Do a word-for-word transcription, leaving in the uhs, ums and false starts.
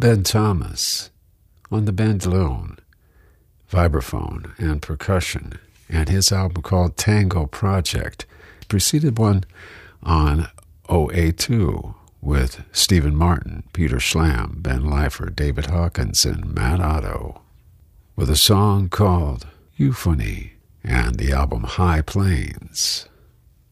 Ben Thomas on the bandoline, vibraphone, and percussion, and his album called Tango Project preceded one on O A two with Stephen Martin, Peter Schlam, Ben Leifer, David Hawkins, and Matt Otto, with a song called Euphony and the album High Plains.